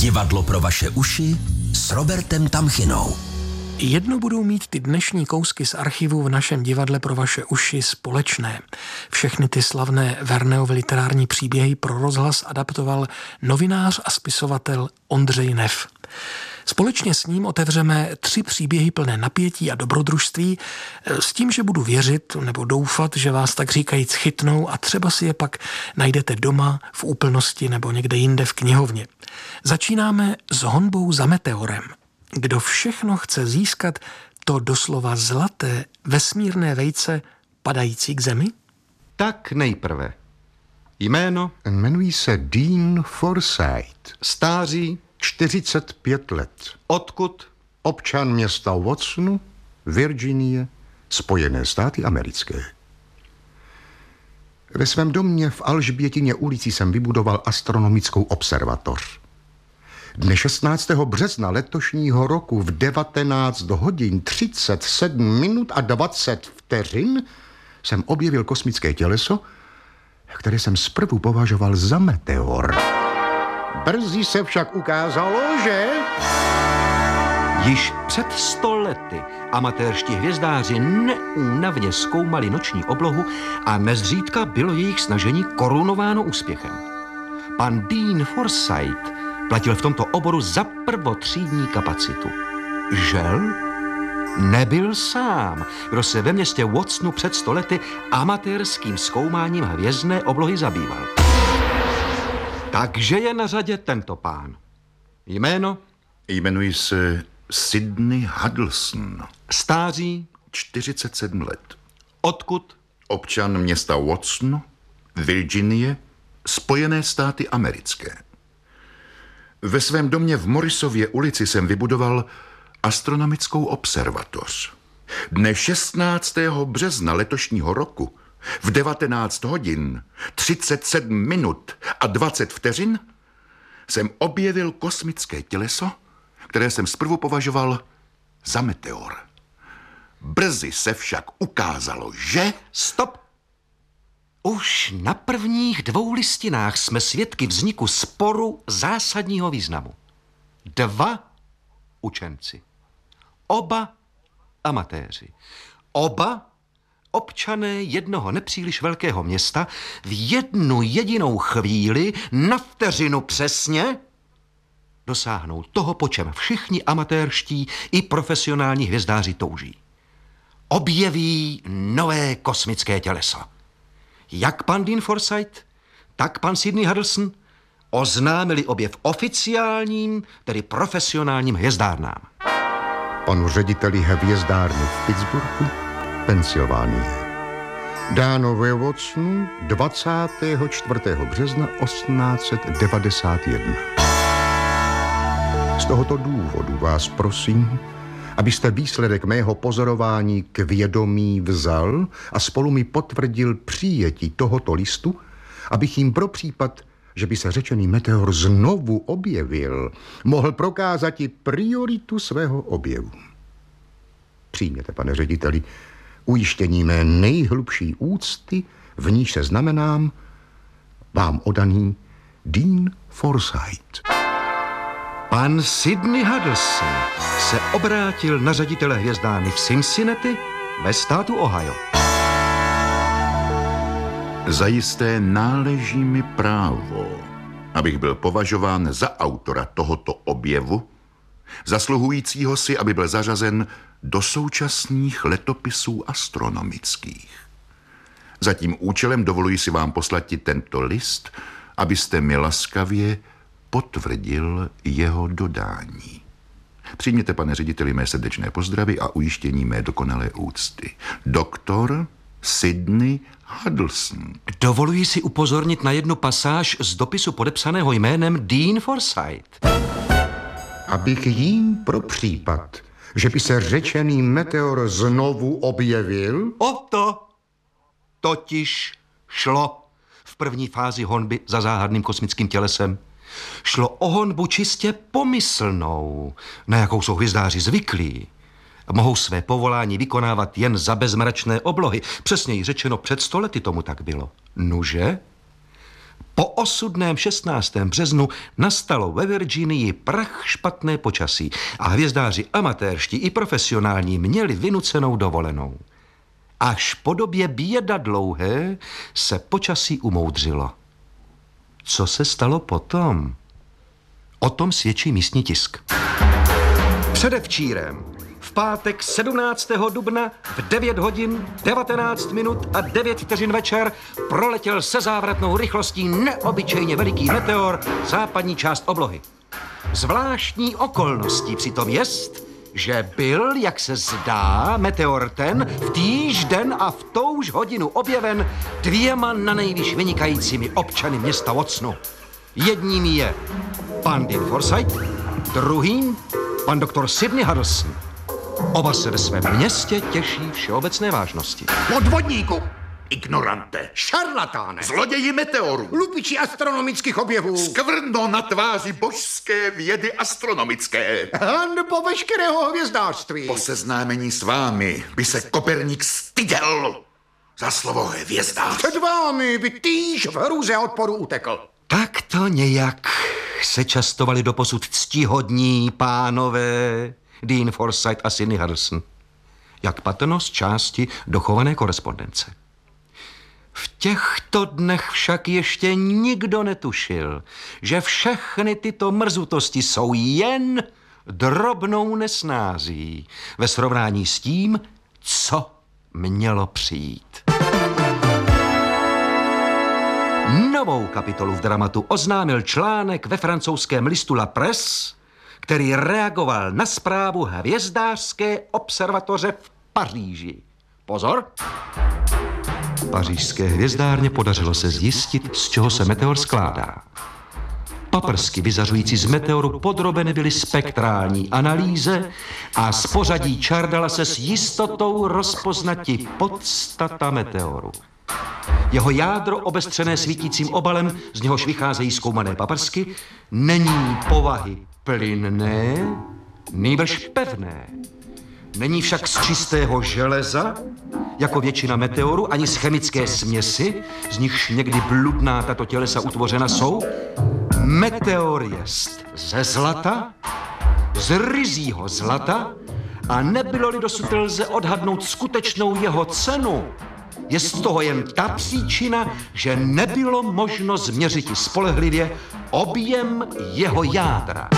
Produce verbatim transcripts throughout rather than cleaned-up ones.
Divadlo pro vaše uši s Robertem Tamchinou. Jedno budou mít ty dnešní kousky z archivu v našem divadle pro vaše uši společné. Všechny ty slavné Verneovy literární příběhy pro rozhlas adaptoval novinář a spisovatel Ondřej Neff. Společně s ním otevřeme tři příběhy plné napětí a dobrodružství s tím, že budu věřit nebo doufat, že vás tak říkajíc chytnou a třeba si je pak najdete doma, v úplnosti nebo někde jinde v knihovně. Začínáme s honbou za meteorem. Kdo všechno chce získat to doslova zlaté vesmírné vejce padající k zemi? Tak nejprve. Jméno? Jmenují se Dean Forsyth. Stáří? čtyřicet pět let. Odkud? Občan města Watsonu, Virginie, Spojené státy americké. Ve svém domě v Alžbětině ulici jsem vybudoval astronomickou observatoř. Dne šestnáctého března letošního roku v devatenáct hodin třicet sedm minut a dvacet vteřin jsem objevil kosmické těleso, které jsem zprvu považoval za meteor. Brzy se však ukázalo, že... Již před sto lety amatérští hvězdáři neúnavně zkoumali noční oblohu a nezřídka bylo jejich snažení korunováno úspěchem. Pan Dean Forsyth platil v tomto oboru za prvotřídní kapacitu. Žel? Nebyl sám, kdo se ve městě Watsonu před sto lety amatérským zkoumáním hvězdné oblohy zabýval. Takže je na řadě tento pán. Jméno? Jmenuji se Sidney Huddleston. Stáří? čtyřicet sedm let. Odkud? Občan města Watson, Virginie, Spojené státy americké. Ve svém domě v Morrisově ulici jsem vybudoval astronomickou observatoř. Dne šestnáctého března letošního roku v devatenáct hodin třicet sedm minut a dvacet vteřin jsem objevil kosmické těleso, které jsem zprvu považoval za meteor. Brzy se však ukázalo, že... Stop! Už na prvních dvou listinách jsme svědky vzniku sporu zásadního významu. Dva učenci. Oba amatéři. Oba občané jednoho nepříliš velkého města v jednu jedinou chvíli, na vteřinu přesně, dosáhnou toho, po čem všichni amatérští i profesionální hvězdáři touží. Objeví nové kosmické těleso. Jak pan Dean Forsyth, tak pan Sidney Huddleston oznámili objev oficiálním, tedy profesionálním hvězdárnám. Panu řediteli hvězdárny v Pittsburghu, Pensylvánie. Dáno ve Watsonu dvacátého čtvrtého března osmnáct set devadesát jedna. Z tohoto důvodu vás prosím, abyste výsledek mého pozorování k vědomí vzal a spolu mi potvrdil přijetí tohoto listu, abych jim pro případ, že by se řečený meteor znovu objevil, mohl prokázat i prioritu svého objevu. Přijměte, pane řediteli, ujištění mé nejhlubší úcty, v níž se znamenám vám odaný Dean Forsyth. Pan Sidney Huddleston se obrátil na ředitele hvězdárny v Cincinnati ve státu Ohio. Zajisté náleží mi právo, abych byl považován za autora tohoto objevu, zasluhujícího si, aby byl zařazen do současných letopisů astronomických. Za tím účelem dovoluji si vám poslati tento list, abyste mi laskavě potvrdil jeho dodání. Přijměte, pane řediteli, mé srdečné pozdravy a ujištění mé dokonalé úcty. Doktor Sidney Huddleston. Dovoluji si upozornit na jednu pasáž z dopisu podepsaného jménem Dean Forsyth. Abych jím pro případ, že by se řečený meteor znovu objevil... O to totiž šlo v první fázi honby za záhadným kosmickým tělesem. Šlo o honbu čistě pomyslnou, na jakou jsou hvězdáři zvyklí. Mohou své povolání vykonávat jen za bezmračné oblohy. Přesněji řečeno, před sto lety tomu tak bylo. Nuže? Po osudném šestnáctém březnu nastalo ve Virginii prach špatné počasí a hvězdáři amatérští i profesionální měli vynucenou dovolenou. Až po době běda dlouhé se počasí umoudřilo. Co se stalo potom? O tom svědčí místní tisk. Předevčírem, v pátek sedmnáctého dubna v devět hodin devatenáct minut a devět vteřin večer proletěl se závratnou rychlostí neobyčejně veliký meteor západní část oblohy. Zvláštní okolností přitom jest, že byl, jak se zdá, meteor ten v týž den a v touž hodinu objeven dvěma nanejvýš vynikajícími občany města Watsonu. Jedním je pan Dean Forsyth, druhým pan doktor Sidney Huddleston. Oba se ve svém městě těší všeobecné vážnosti. Podvodníku! Ignorante! Šarlatáne! Zloději meteorů! Lupiči astronomických objevů! Skvrno na tváři božské vědy astronomické! Hanbo veškerého hvězdářství! Po seznámení s vámi by se Koperník styděl za slovo hvězdář. Před vámi by týž v hrůze a odporu utekl. Tak to nějak se častovali doposud ctihodní pánové Dean Forsyth a Sidney Huddleston. Jak patrno z části dochované korespondence. V těchto dnech však ještě nikdo netušil, že všechny tyto mrzutosti jsou jen drobnou nesnází ve srovnání s tím, co mělo přijít. Novou kapitolu v dramatu oznámil článek ve francouzském listu La Presse, který reagoval na zprávu hvězdářské observatoře v Paříži. Pozor! Pařížské hvězdárně podařilo se zjistit, z čeho se meteor skládá. Paprsky vyzařující z meteoru podrobeny byly spektrální analýze a z pořadí čardala se s jistotou rozpoznati podstata meteoru. Jeho jádro, obestřené svítícím obalem, z něhož vycházejí zkoumané paprsky, není povahy plynné, nýbrž pevné. Není však z čistého železa, jako většina meteorů, ani z chemické směsi, z nichž někdy bludná tato tělesa utvořena jsou. Meteor jest ze zlata, z ryzího zlata, a nebylo-li dosud lze odhadnout skutečnou jeho cenu, je z toho jen ta příčina, že nebylo možno změřit spolehlivě objem jeho jádra.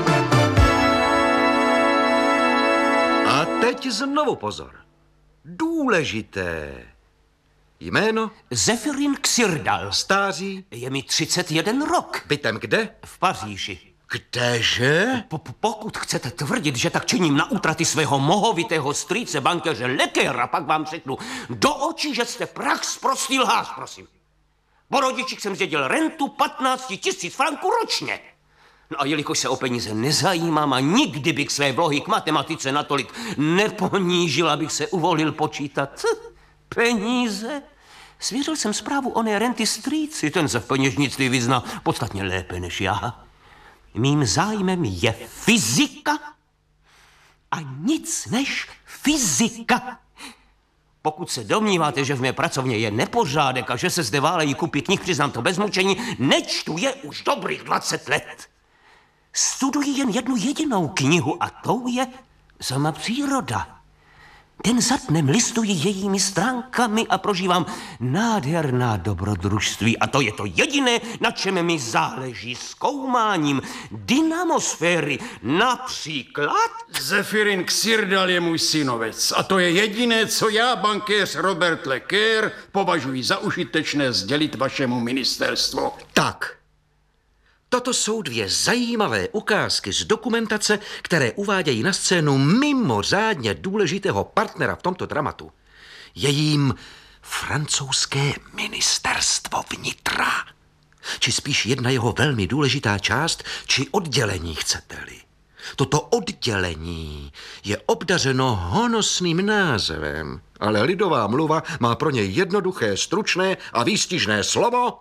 A teď znovu pozor. Důležité. Jméno? Zephyrin Xirdal. Stáří? Je mi třicet jeden rok. Bytem kde? V Paříži. Kdeže? Po- Pokud chcete tvrdit, že tak činím na útraty svého mohovitého strýce bankéře Lecquera, pak vám řeknu do očí, že jste prach sprostý lhář, prosím. Po rodičích jsem zdědil rentu patnáct tisíc franků ročně. No a jelikož se o peníze nezajímám a nikdy bych své vlohy k matematice natolik neponížil, abych se uvolil počítat peníze, svěřil jsem správu oné renty strýci, ten se v peněžnictví vyzná podstatně lépe než já. Mým zájmem je fyzika a nic než fyzika. Pokud se domníváte, že v mé pracovně je nepořádek a že se zde válejí kupy knih, přiznám to bez mučení, nečtu je už dobrých dvacet let. Studuji jen jednu jedinou knihu a tou je sama příroda. Den za dnem listuji jejími stránkami a prožívám nádherná dobrodružství. A to je to jediné, na čem mi záleží, zkoumáním dynamosféry. Například... Zephyrin Xirdal je můj synovec a to je jediné, co já, bankéř Robert Lecquer, považuji za užitečné sdělit vašemu ministerstvu. Tak. Toto jsou dvě zajímavé ukázky z dokumentace, které uvádějí na scénu mimořádně důležitého partnera v tomto dramatu. Je jím francouzské ministerstvo vnitra. Či spíš jedna jeho velmi důležitá část, či oddělení, chcete-li. Toto oddělení je obdařeno honosným názvem, ale lidová mluva má pro něj jednoduché, stručné a výstižné slovo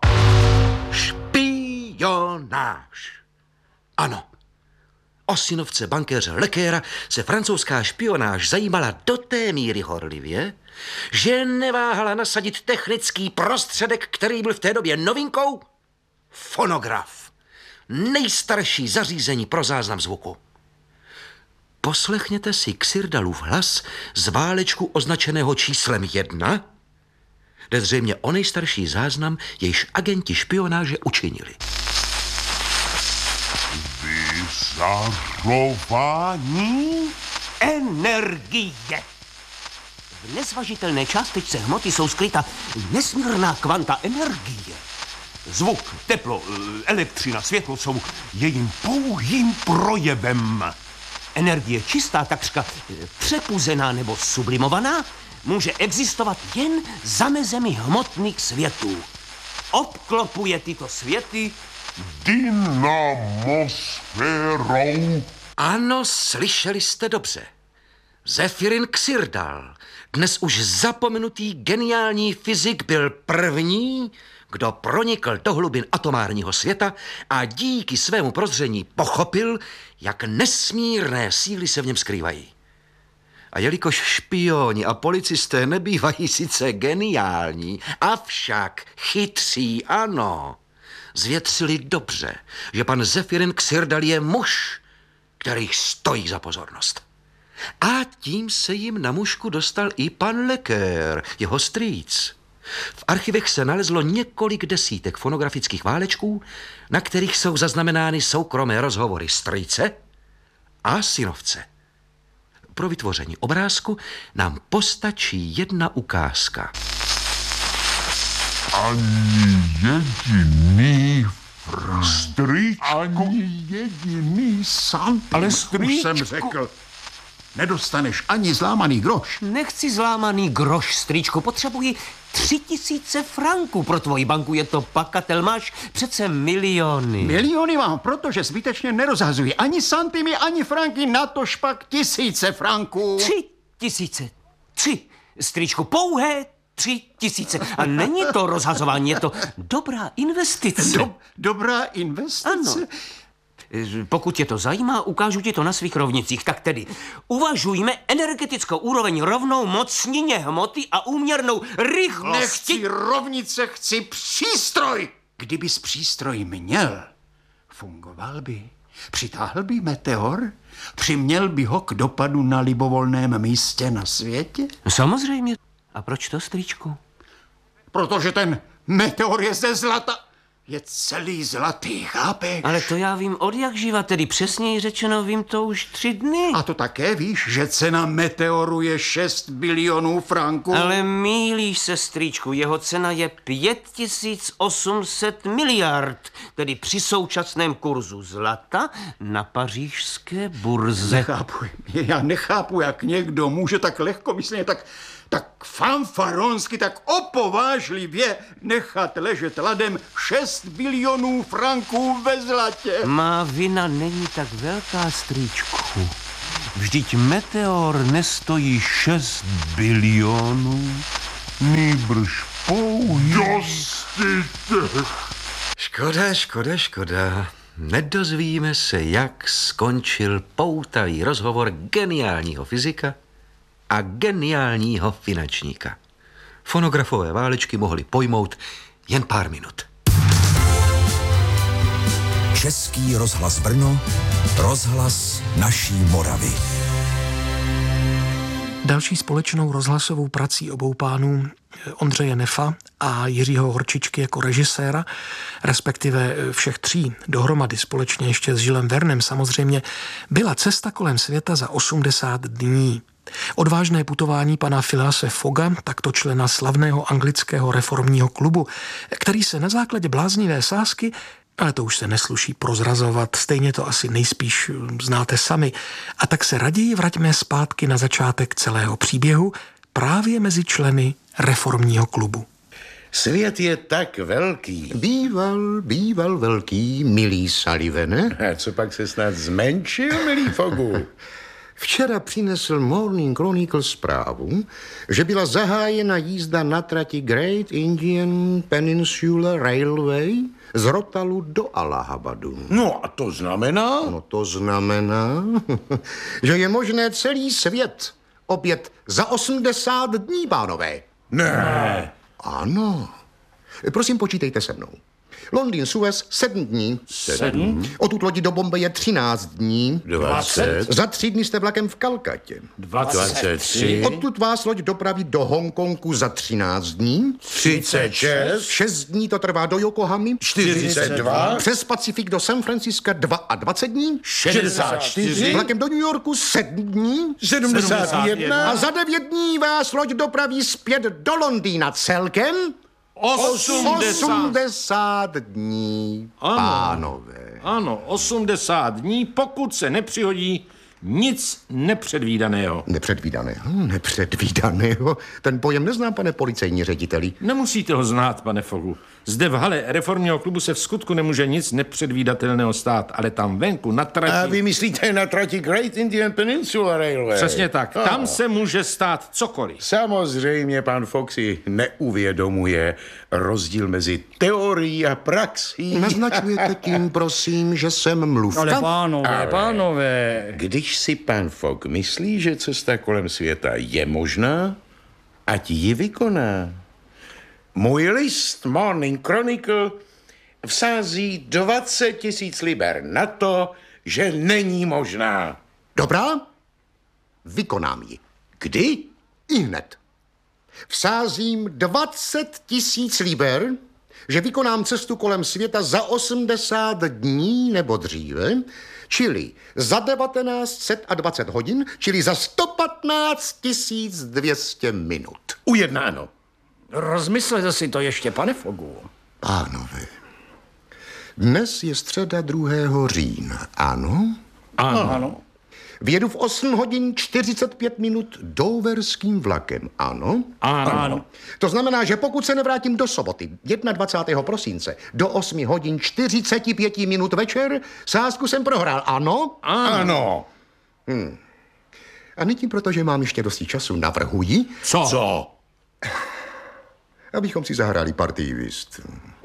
špionáž. Ano, o synovce bankéře Lecquera se francouzská špionáž zajímala do té míry horlivě, že neváhala nasadit technický prostředek, který byl v té době novinkou, Fonograf. Nejstarší zařízení pro záznam zvuku. Poslechněte si Xirdalův hlas z válečku označeného číslem jedna. Jde zřejmě o nejstarší záznam, jejž agenti špionáže učinili. Vyzařování Energie. V nesvažitelné částečce hmoty jsou skryta nesmírná kvanta energie. Zvuk, teplo, elektřina, světlo jsou jejím pouhým projevem. Energie čistá, takřka přepuzená nebo sublimovaná, může existovat jen za mezemi hmotných světů. Obklopuje tyto světy dynamosférou. Ano, slyšeli jste dobře. Zefirin Xirdal, dnes už zapomenutý geniální fyzik, byl první, kdo pronikl do hlubin atomárního světa a díky svému prozření pochopil, jak nesmírné síly se v něm skrývají. A jelikož špioni a policisté nebývají sice geniální, avšak chytří, ano, zvětřili dobře, že pan Zefirin Xirdal je muž, který stojí za pozornost. A tím se jim na mušku dostal i pan Lecoeur, jeho strýc. V archivech se nalezlo několik desítek fonografických válečků, na kterých jsou zaznamenány soukromé rozhovory strýce a synovce. Pro vytvoření obrázku nám postačí jedna ukázka. Ani jediný strýčku. Ani jediný santim. Ale strýčku, jsem řekl, nedostaneš ani zlámaný groš. Nechci zlámaný groš, strýčku, potřebuji tři tisíce franků pro tvoji banku, je to pakatel, máš přece miliony. Miliony mám, protože zbytečně nerozhazuji ani santimy, ani franky, natož pak tisíce franků. Tři tisíce, tři, strýčku, pouhé tři tisíce. A není to rozhazování, je to dobrá investice. Do, dobrá investice? Ano. Pokud tě to zajímá, ukážu ti to na svých rovnicích. Tak tedy uvažujme energetickou úroveň rovnou mocnině hmoty a úměrnou rychlosti. Nechci rovnice, chci přístroj. Kdybys přístroj měl, fungoval by. Přitáhl by meteor, přiměl by ho k dopadu na libovolném místě na světě. Samozřejmě. A proč to, strýčku? Protože ten meteor je ze zlata. Je celý zlatý, chápeš? Ale to já vím od jak živa, tedy přesněji řečeno vím to už tři dny. A to také víš, že cena meteoru je šest bilionů franků? Ale mýlíš se, strýčku, jeho cena je pět tisíc osm set miliard, tedy při současném kurzu zlata na pařížské burze. Nechápu, já nechápu, jak někdo může tak lehkomyslně, tak... tak fanfaronsky, tak opovážlivě nechat ležet ladem šest bilionů franků ve zlatě. Má vina není tak velká, strýčku. Vždyť meteor nestojí šest bilionů, nýbrž pouhý. Dostíte. Škoda, škoda, škoda. Nedozvíme se, jak skončil poutavý rozhovor geniálního fyzika a geniálního finančníka. Fonografové válečky mohly pojmout jen pár minut. Český rozhlas Brno, rozhlas naší Moravy. Další společnou rozhlasovou prací obou pánů, Ondřeje Neffa a Jiřího Horčičky jako režiséra, respektive všech tří dohromady společně ještě s Žilem Vernem samozřejmě, byla Cesta kolem světa za osmdesát dní. Odvážné putování pana Philease Fogga, takto člena slavného anglického reformního klubu, který se na základě bláznivé sázky, ale to už se nesluší prozrazovat, stejně to asi nejspíš znáte sami, a tak se raději vraťme zpátky na začátek celého příběhu právě mezi členy reformního klubu. Svět je tak velký. Býval, býval velký, milý Sullivane. A co pak se snad zmenšil, milý Foggu? Včera přinesl Morning Chronicle zprávu, že byla zahájena jízda na trati Great Indian Peninsula Railway z Rotalu do Allahabadu. No a to znamená? No to znamená, že je možné celý svět objet za osmdesát dní, pánové. Ne. Ano. Prosím, počítejte se mnou. Londýn, Suez, sedm dní. Sedm. Odtud lodi do Bombeje třináct dní. Dvacet. Za tři dny jste vlakem v Kalkatě. Dvacet tři. Odtud vás loď dopraví do Hongkongu za třináct dní. Třicet šest. šest dní to trvá do Yokohamy. Čtyřicet dva. Přes Pacifik do San Francisca dvacet dva dní. Šedesát čtyři. Vlakem do New Yorku sedm dní. Sedmdesát jedna. A za devět dní vás loď dopraví zpět do Londýna celkem osmdesát dní, Ano. pánové. Ano, osmdesát dní, pokud se nepřihodí nic nepředvídaného. Nepředvídaného, nepředvídaného. Ten pojem neznám, pane policejní řediteli. Nemusíte ho znát, pane Fogu. Zde v hale reformního klubu se v skutku nemůže nic nepředvídatelného stát, ale tam venku na trati... A vy myslíte na trati Great Indian Peninsula Railway? Přesně tak. Ah. Tam se může stát cokoliv. Samozřejmě pan Foxy neuvědomuje rozdíl mezi teorií a praxí. Naznačujete tím, prosím, že jsem mluvka? Ale pánové, Ale- pánové. Když si pan Fogg myslí, že cesta kolem světa je možná, ať ji vykoná. Můj list Morning Chronicle vsází dvacet tisíc liber na to, že není možná. Dobrá, vykonám ji. Kdy? Ihned. Vsázím dvacet tisíc liber, že vykonám cestu kolem světa za osmdesát dní nebo dříve, čili za devatenáct set dvacet hodin, čili za sto patnáct tisíc dvě stě minut. Ujednáno. Rozmyslete si to ještě, pane Fogu. Pánové, dnes je středa druhého října, ano? Ano. Ano. Vjedu v osm hodin čtyřicet pět minut douverským vlakem, ano? Ano. Ano. To znamená, že pokud se nevrátím do soboty, dvacátého prvního prosince, do osm hodin čtyřicet pět minut večer, sázku jsem prohrál, ano? Ano. Hmm. A nyní, protože mám ještě dosti času, navrhuji, Co? Co? abychom si zahráli partii whist.